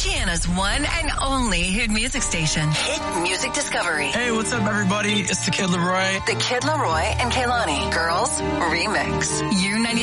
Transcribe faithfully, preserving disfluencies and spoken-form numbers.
Michiana's one and only hit music station. Hit Music Discovery. Hey, what's up, everybody? It's the Kid Laroi. The Kid Laroi and Kehlani Girls Remix. U ninety.